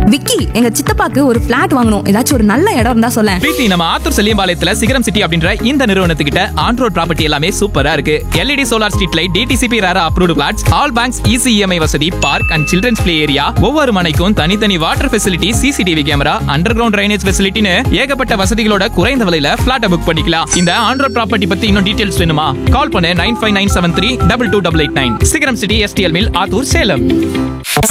விக்கி, எங்க சித்தப்பாக்கு ஒரு பிளாட் வாங்கணும். ஏதாச்சும் ஒரு நல்ல இடம் இருந்தா சொல்லேன். பிரீத்தி, நம்ம ஆத்தூர் செல்லியம்பாளையத்துல சிகரம் சிட்டி அப்படின்ற இந்த நிறுவனத்துக்கிட்ட ஆன் ரோட் ப்ராப்பர்ட்டி எல்லாமே சூப்பரா இருக்கு. LED solar street light, DTCP ரேரா approved plots, all banks easy EMI வசதி, park and children's play area, ஒவ்வொரு மனைக்கும் தனித்தனி water facility, CCTV camera, under ground drainage ஃபெசிலிட்டின்னு ஏகப்பட்ட வசதிகளோட குறைந்த விலையில பிளாட் புக் பண்ணிக்கலாம். இந்த ஆன் ரோட் ப்ராப்பர்ட்டி பத்தி இன்னும் டீடைல்ஸ் வேணுமா? கால் பண்ணு 9597322889. சிகரம் city, STL mill, Attur, Salem.